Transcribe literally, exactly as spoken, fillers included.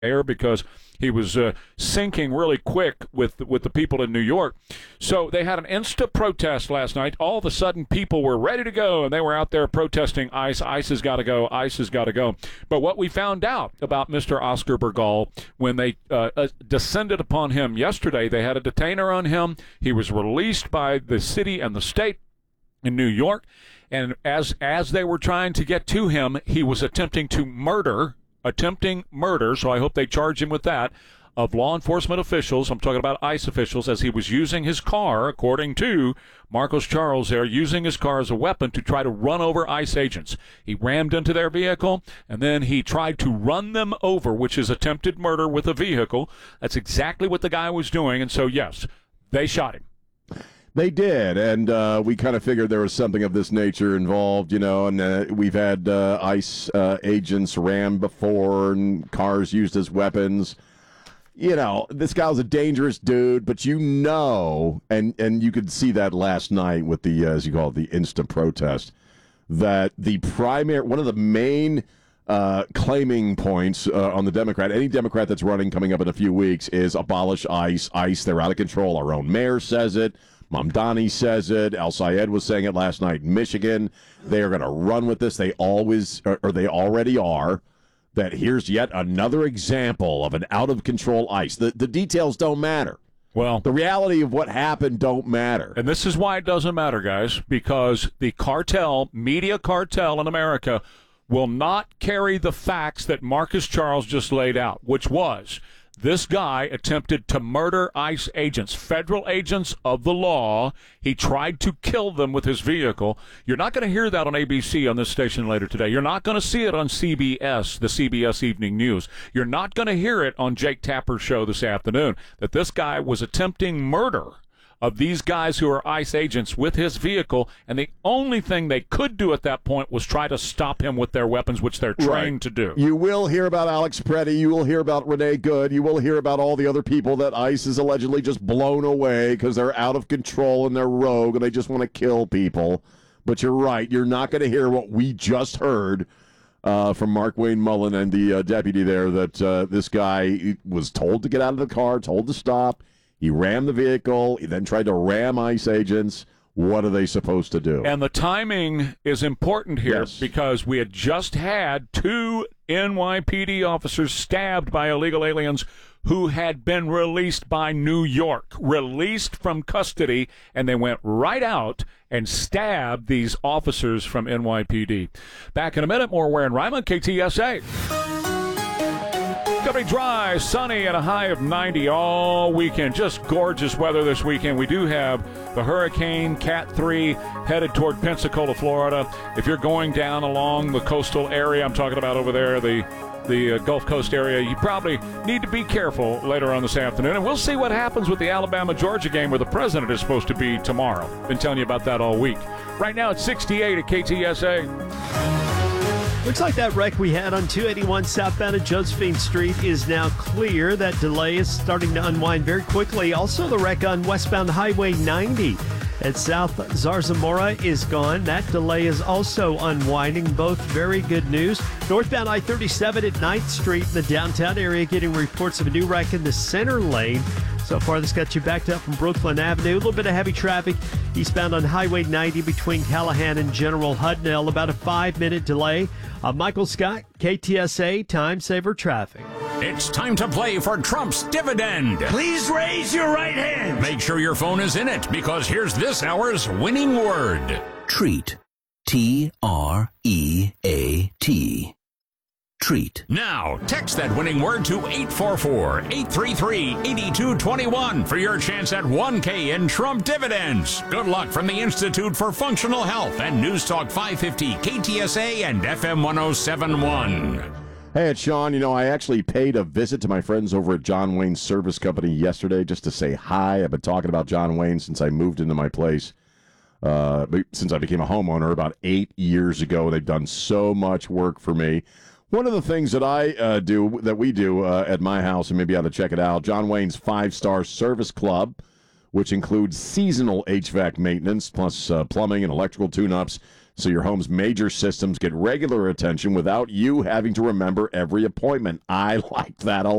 air because he was uh, sinking really quick with with the people in New York. So they had an insta protest last night. All of a sudden, people were ready to go, and they were out there protesting ICE. ICE has got to go. ICE has got to go. But what we found out about Mister Oscar Bergall, when they uh, uh, descended upon him yesterday, they had a detainer on him. He was released by the city and the state in New York, and as as they were trying to get to him, he was attempting to murder attempting murder, so I hope they charge him with that, of law enforcement officials. I'm talking about ICE officials, as he was using his car, according to Marcos Charles there, using his car as a weapon to try to run over ICE agents. He rammed into their vehicle, and then he tried to run them over, which is attempted murder with a vehicle. That's exactly what the guy was doing, and so, yes, they shot him. They did, and uh, we kind of figured there was something of this nature involved, you know, and uh, we've had uh, ICE uh, agents rammed before and cars used as weapons. You know, this guy was a dangerous dude, but you know, and, and you could see that last night with the, uh, as you call it, the instant protest, that the primary, one of the main uh, claiming points uh, on the Democrat, any Democrat that's running coming up in a few weeks, is abolish ICE. ICE, they're out of control. Our own mayor says it. Mamdani says it. Al Sayed was saying it last night in Michigan. They are going to run with this. They always, or, or they already are, that here's yet another example of an out-of-control ICE. The, the details don't matter. Well, the reality of what happened don't matter. And this is why it doesn't matter, guys, because the cartel, media cartel in America, will not carry the facts that Marcus Charles just laid out, which was this guy attempted to murder ICE agents, federal agents of the law. He tried to kill them with his vehicle. You're not going to hear that on A B C on this station later today. You're not going to see it on C B S, the C B S Evening News. You're not going to hear it on Jake Tapper's show this afternoon, that this guy was attempting murder of these guys who are ICE agents with his vehicle, and the only thing they could do at that point was try to stop him with their weapons, which they're trained right. to do. You will hear about Alex Preddy. You will hear about Renee Good. You will hear about all the other people that ICE is allegedly just blown away because they're out of control and they're rogue and they just want to kill people. But you're right. You're not going to hear what we just heard uh, from Mark Wayne Mullen and the uh, deputy there, that uh, this guy was told to get out of the car, told to stop. He rammed the vehicle. He then tried to ram ICE agents. What are they supposed to do? And the timing is important here, yes. because we had just had two N Y P D officers stabbed by illegal aliens who had been released by New York, released from custody, and they went right out and stabbed these officers from N Y P D. Back in a minute, more Ware and Ryman, K T S A. Going to be dry, sunny, and a high of ninety all weekend. Just gorgeous weather this weekend. We do have the Hurricane Cat three headed toward Pensacola, Florida. If you're going down along the coastal area, I'm talking about over there, the the uh, Gulf Coast area, you probably need to be careful later on this afternoon. And we'll see what happens with the Alabama-Georgia game where the president is supposed to be tomorrow. Been telling you about that all week. Right now it's sixty-eight at K T S A. Looks like that wreck we had on two eighty-one southbound at Josephine Street is now clear. That delay is starting to unwind very quickly. Also, the wreck on westbound Highway ninety at South Zarzamora is gone. That delay is also unwinding. Both very good news. Northbound I thirty-seven at ninth Street in the downtown area getting reports of a new wreck in the center lane. So far, this got you backed up from Brooklyn Avenue. A little bit of heavy traffic eastbound on Highway ninety between Callahan and General Hudnell. About a five-minute delay. Uh, Michael Scott, K T S A, Time Saver Traffic. It's time to play for Trump's dividend. Please raise your right hand. Make sure your phone is in it, because here's this hour's winning word. Treat. T R E A T. Treat. Now, text that winning word to eight four four, eight three three, eight two two one for your chance at one K in Trump dividends. Good luck from the Institute for Functional Health and News Talk five fifty, K T S A and F M one oh seven point one. Hey, it's Sean. You know, I actually paid a visit to my friends over at John Wayne Service Company yesterday just to say hi. I've been talking about John Wayne since I moved into my place, uh, since I became a homeowner about eight years ago. They've done so much work for me. One of the things that I uh, do, that we do uh, at my house, and maybe you ought to check it out, John Wayne's five-star service club, which includes seasonal H V A C maintenance, plus uh, plumbing and electrical tune-ups. so your home's major systems get regular attention without you having to remember every appointment. I like that a